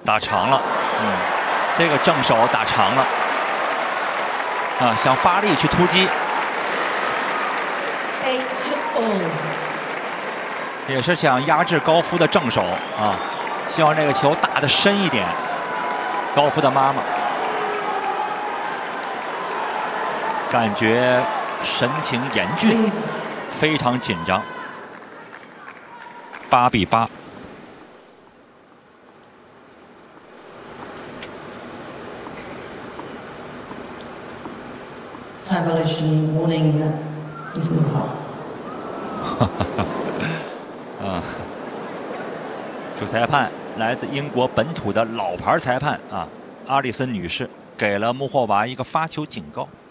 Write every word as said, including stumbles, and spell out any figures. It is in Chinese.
打长了，嗯，这个正手打长了，啊，想发力去突击，也是想压制高夫的正手啊，希望这个球打得深一点。高夫的妈妈感觉神情严峻，非常紧张。八比八。 Time violation warning is move on. 啊，主裁判来自英国本土的老牌裁判啊，阿里森女士给了穆霍娃一个发球警告。